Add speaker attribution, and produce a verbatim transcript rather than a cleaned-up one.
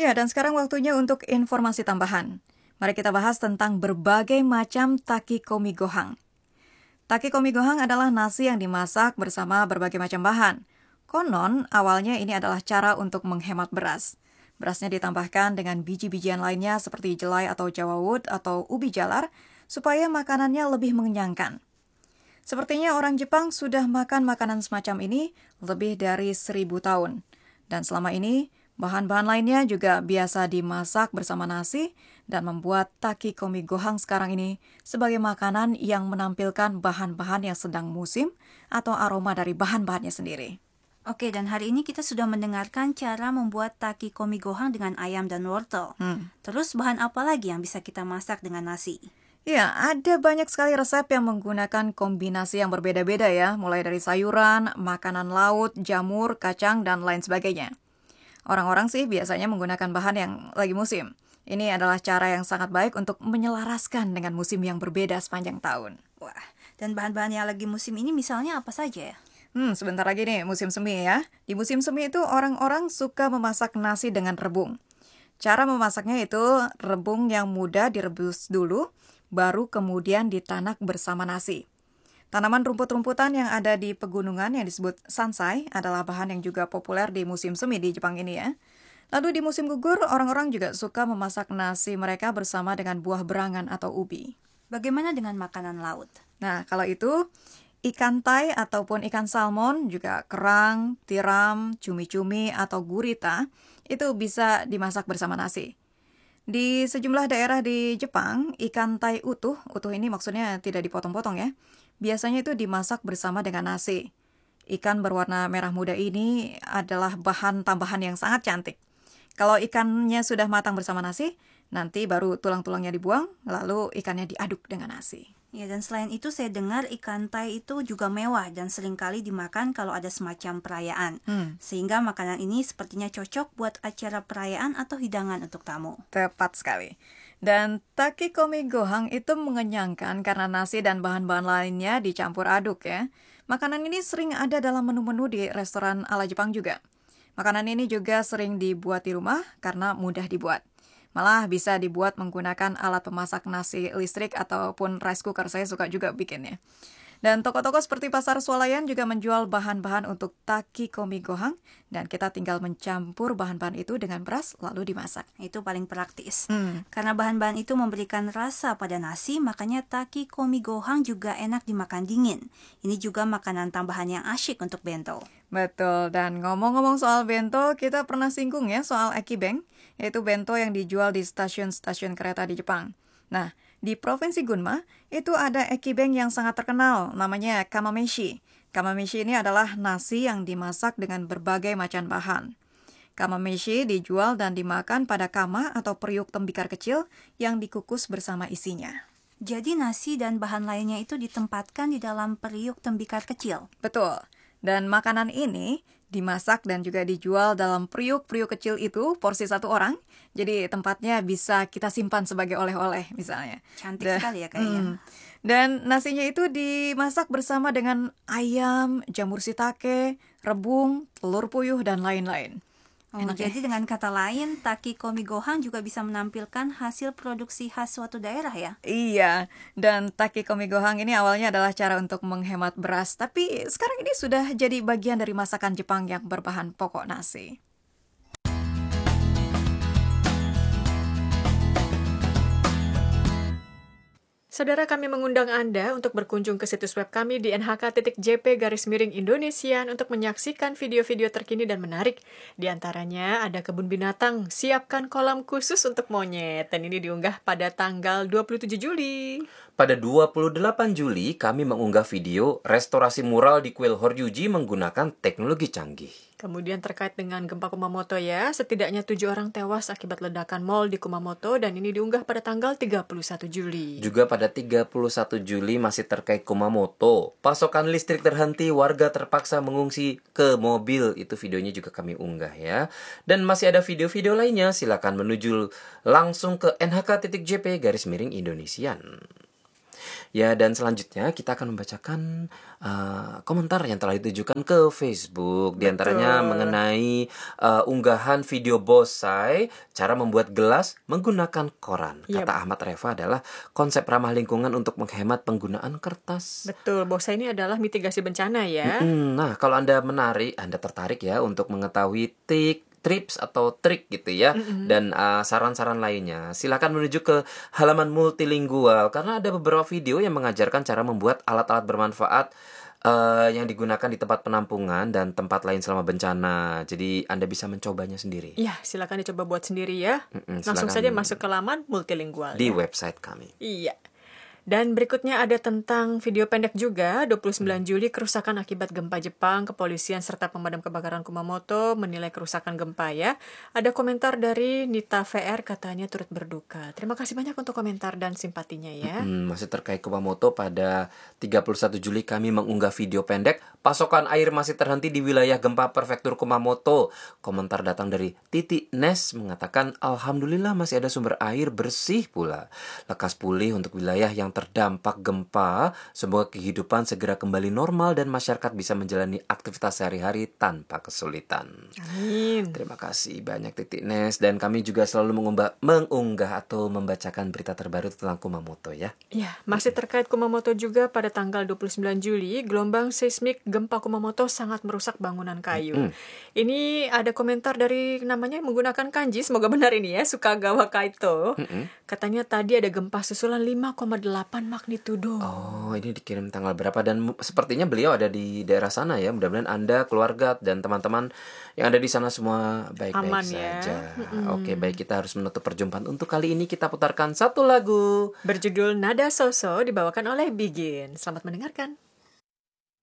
Speaker 1: Ya, dan sekarang waktunya untuk informasi tambahan. Mari kita bahas tentang berbagai macam takikomi gohang. Takikomi gohang adalah nasi yang dimasak bersama berbagai macam bahan. Konon, awalnya ini adalah cara untuk menghemat beras. Berasnya ditambahkan dengan biji-bijian lainnya seperti jelai atau jawawut atau ubi jalar, supaya makanannya lebih mengenyangkan. Sepertinya orang Jepang sudah makan makanan semacam ini lebih dari seribu tahun. Dan selama ini, bahan-bahan lainnya juga biasa dimasak bersama nasi dan membuat takikomi gohang sekarang ini sebagai makanan yang menampilkan bahan-bahan yang sedang musim atau aroma dari bahan-bahannya sendiri.
Speaker 2: Oke, dan hari ini kita sudah mendengarkan cara membuat takikomi gohang dengan ayam dan wortel.
Speaker 1: Hmm.
Speaker 2: Terus bahan apa lagi yang bisa kita masak dengan nasi?
Speaker 1: Ya, ada banyak sekali resep yang menggunakan kombinasi yang berbeda-beda ya, mulai dari sayuran, makanan laut, jamur, kacang, dan lain sebagainya. Orang-orang sih biasanya menggunakan bahan yang lagi musim. Ini adalah cara yang sangat baik untuk menyelaraskan dengan musim yang berbeda sepanjang tahun.
Speaker 2: Wah, dan bahan-bahan yang lagi musim ini misalnya apa saja ya?
Speaker 1: Hmm, sebentar lagi nih musim semi ya. Di musim semi itu orang-orang suka memasak nasi dengan rebung. Cara memasaknya itu rebung yang mudah direbus dulu, baru kemudian ditanak bersama nasi. Tanaman rumput-rumputan yang ada di pegunungan yang disebut sansai adalah bahan yang juga populer di musim semi di Jepang ini ya. Lalu di musim gugur, orang-orang juga suka memasak nasi mereka bersama dengan buah berangan atau ubi.
Speaker 2: Bagaimana dengan makanan laut?
Speaker 1: Nah, kalau itu, ikan tai ataupun ikan salmon, juga kerang, tiram, cumi-cumi, atau gurita, itu bisa dimasak bersama nasi. Di sejumlah daerah di Jepang, ikan tai utuh, utuh ini maksudnya tidak dipotong-potong ya, biasanya itu dimasak bersama dengan nasi. Ikan berwarna merah muda ini adalah bahan tambahan yang sangat cantik. Kalau ikannya sudah matang bersama nasi, nanti baru tulang-tulangnya dibuang, lalu ikannya diaduk dengan nasi.
Speaker 2: Ya, dan selain itu saya dengar ikan tai itu juga mewah dan seringkali dimakan kalau ada semacam perayaan.
Speaker 1: Hmm.
Speaker 2: Sehingga makanan ini sepertinya cocok buat acara perayaan atau hidangan untuk tamu.
Speaker 1: Tepat sekali. Dan takikomi gohang itu mengenyangkan karena nasi dan bahan-bahan lainnya dicampur aduk ya. Makanan ini sering ada dalam menu-menu di restoran ala Jepang juga. Makanan ini juga sering dibuat di rumah karena mudah dibuat. Malah bisa dibuat menggunakan alat pemasak nasi listrik ataupun rice cooker. Saya suka juga bikinnya. Dan toko-toko seperti Pasar Swalayan juga menjual bahan-bahan untuk takikomi gohang. Dan kita tinggal mencampur bahan-bahan itu dengan beras lalu dimasak.
Speaker 2: Itu paling praktis.
Speaker 1: Hmm.
Speaker 2: Karena bahan-bahan itu memberikan rasa pada nasi, makanya takikomi gohang juga enak dimakan dingin. Ini juga makanan tambahan yang asyik untuk bento.
Speaker 1: Betul, dan ngomong-ngomong soal bento, kita pernah singgung ya soal ekibeng, yaitu bento yang dijual di stasiun-stasiun kereta di Jepang. Nah, di Provinsi Gunma, itu ada ekibeng yang sangat terkenal, namanya kamameshi. Kamameshi ini adalah nasi yang dimasak dengan berbagai macam bahan. Kamameshi dijual dan dimakan pada kama atau periuk tembikar kecil yang dikukus bersama isinya.
Speaker 2: Jadi nasi dan bahan lainnya itu ditempatkan di dalam periuk tembikar kecil.
Speaker 1: Betul. Dan makanan ini dimasak dan juga dijual dalam periuk-periuk kecil itu, porsi satu orang. Jadi tempatnya bisa kita simpan sebagai oleh-oleh misalnya.
Speaker 2: Cantik
Speaker 1: Dan,
Speaker 2: sekali ya kayaknya.
Speaker 1: Hmm, dan nasinya itu dimasak bersama dengan ayam, jamur shiitake, rebung, telur puyuh, dan lain-lain.
Speaker 2: Oh,
Speaker 1: Enak
Speaker 2: jadi
Speaker 1: ya?
Speaker 2: dengan kata lain, takikomi gohang juga bisa menampilkan hasil produksi khas suatu daerah ya?
Speaker 1: Iya, dan takikomi gohang ini awalnya adalah cara untuk menghemat beras, tapi sekarang ini sudah jadi bagian dari masakan Jepang yang berbahan pokok nasi.
Speaker 3: Saudara, kami mengundang Anda untuk berkunjung ke situs web kami di n h k titik j p garis miring Indonesian untuk menyaksikan video-video terkini dan menarik. Di antaranya ada kebun binatang, siapkan kolam khusus untuk monyet. Dan ini diunggah pada tanggal dua puluh tujuh Juli.
Speaker 4: Pada dua puluh delapan Juli, kami mengunggah video restorasi mural di kuil Horyuji menggunakan teknologi canggih.
Speaker 3: Kemudian terkait dengan gempa Kumamoto ya, setidaknya tujuh orang tewas akibat ledakan mal di Kumamoto dan ini diunggah pada tanggal tiga puluh satu Juli.
Speaker 4: Juga pada tiga puluh satu Juli masih terkait Kumamoto, pasokan listrik terhenti, warga terpaksa mengungsi ke mobil. Itu videonya juga kami unggah ya. Dan masih ada video-video lainnya, silakan menuju langsung ke n h k titik j p garis miring Indonesian. Ya, dan selanjutnya kita akan membacakan uh, komentar yang telah ditujukan ke Facebook. Di antaranya
Speaker 3: Betul.
Speaker 4: mengenai uh, unggahan video bonsai, cara membuat gelas menggunakan koran.
Speaker 3: Iya.
Speaker 4: Kata Ahmad Reva adalah konsep ramah lingkungan untuk menghemat penggunaan kertas.
Speaker 3: Betul, bonsai ini adalah mitigasi bencana ya.
Speaker 4: Mm, Nah, kalau Anda menarik, Anda tertarik ya untuk mengetahui tik tips atau trik gitu ya, dan uh, saran-saran lainnya, silakan menuju ke halaman multilingual karena ada beberapa video yang mengajarkan cara membuat alat-alat bermanfaat uh, yang digunakan di tempat penampungan dan tempat lain selama bencana. Jadi Anda bisa mencobanya sendiri
Speaker 3: Iya, silakan dicoba buat sendiri ya.
Speaker 4: Mm-mm,
Speaker 3: Langsung
Speaker 4: silakan
Speaker 3: saja masuk ke laman multilingual.
Speaker 4: di
Speaker 3: ya.
Speaker 4: website kami.
Speaker 3: Iya. Dan berikutnya ada tentang video pendek juga, dua puluh sembilan Juli, kerusakan akibat gempa Jepang, kepolisian serta pemadam kebakaran Kumamoto menilai kerusakan gempa ya. Ada komentar dari Nita V R, katanya turut berduka. Terima kasih banyak untuk komentar dan simpatinya ya.
Speaker 4: Hmm, masih terkait Kumamoto, pada tiga puluh satu Juli kami mengunggah video pendek pasokan air masih terhenti di wilayah gempa prefektur Kumamoto. Komentar datang dari Titi Nes mengatakan alhamdulillah masih ada sumber air bersih pula. Lekas pulih untuk wilayah yang terdampak gempa. Semoga kehidupan segera kembali normal dan masyarakat bisa menjalani aktivitas sehari-hari tanpa kesulitan.
Speaker 3: Amin.
Speaker 4: Terima kasih banyak Titi Nes, dan kami juga selalu mengunggah, mengunggah atau membacakan berita terbaru tentang Kumamoto ya.
Speaker 3: Ya, masih terkait Kumamoto juga, pada tanggal dua puluh sembilan Juli, gelombang seismik gempa Kumamoto sangat merusak bangunan kayu.
Speaker 4: Mm.
Speaker 3: Ini ada komentar dari namanya menggunakan kanji, semoga benar ini ya, Sukagawa Kaito.
Speaker 4: Mm-mm.
Speaker 3: Katanya tadi ada gempa susulan lima koma delapan magnitudo.
Speaker 4: Oh, ini dikirim tanggal berapa, dan mu- sepertinya beliau ada di daerah sana ya. Mudah-mudahan Anda, keluarga, dan teman-teman yang ada di sana semua baik-baik
Speaker 3: Aman ya.
Speaker 4: saja. Oke, baik, kita harus menutup perjumpaan. Untuk kali ini kita putarkan satu lagu.
Speaker 3: Berjudul Nada Soso, dibawakan oleh Begin. Selamat mendengarkan.